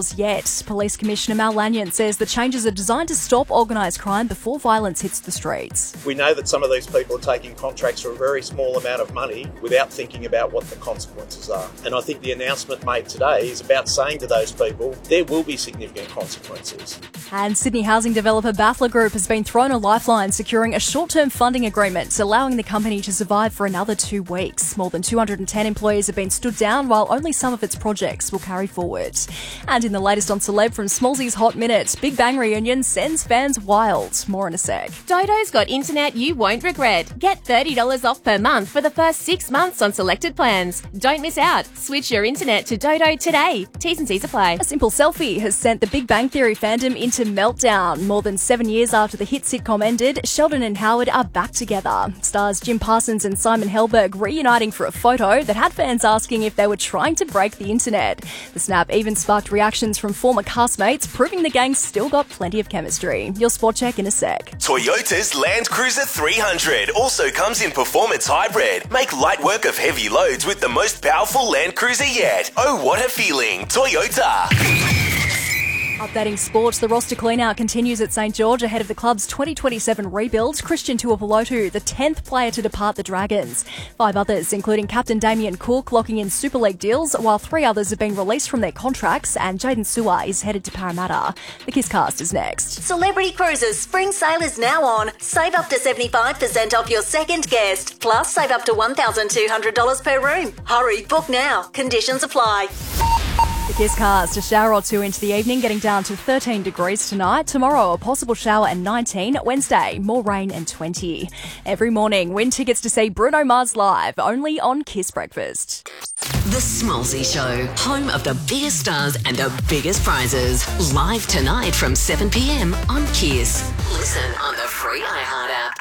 laws yet. Police Commissioner Mal Lanyon says the changes are designed to stop organised crime before violence hits the streets. We know that some of these people are taking contracts for a very small amount of money without thinking about what the consequences are. And I think the announcement made today is about saying to those people there will be significant consequences. And Sydney housing developer Baffler Group has been thrown a lifeline, securing a short-term funding agreement, allowing the company to survive for another 2 weeks. More than 210 employees have been stood down, while only some of its projects will carry forward. And in the latest on Celeb from Smallsy's Hot Minute, Big Bang reunion sends fans wild. More in a sec. Dodo's got internet you won't regret. Get $30 off per month for the first 6 months on selected plans. Don't miss out. Switch your internet to Dodo today. T's and C's apply. A simple selfie has sent the Big Bang Theory fandom into meltdown. More than 7 years after the hit sitcom ended, Sheldon and Howard are back together. Stars Jim Parsons and Simon Helberg reuniting for a photo that had fans asking if they were trying to break the internet. The snap even sparked reactions from former castmates, proving the gang still got plenty of chemistry. Your sport check in a sec. Toyota's Land Cruiser 300 also comes in performance hybrid. Make light work of heavy loads with the most powerful Land Cruiser yet. Oh, what a feeling. Toyota. Updating sports, the roster clean-out continues at St George ahead of the club's 2027 rebuild. Christian Tuipulotu, the 10th player to depart the Dragons. 5 others, including captain Damien Cook, locking in Super League deals, while 3 others have been released from their contracts, and Jaden Sewer is headed to Parramatta. The Kisscast is next. Celebrity Cruises spring sale is now on. Save up to 75% off your second guest, plus save up to $1,200 per room. Hurry, book now. Conditions apply. The Kisscast, a shower or two into the evening, getting down to 13 degrees tonight. Tomorrow, a possible shower and 19. Wednesday, more rain and 20. Every morning, win tickets to see Bruno Mars live, only on Kiss Breakfast. The Smallsy Show, home of the biggest stars and the biggest prizes. Live tonight from 7 p.m. on Kiss. Listen on the free iHeart app.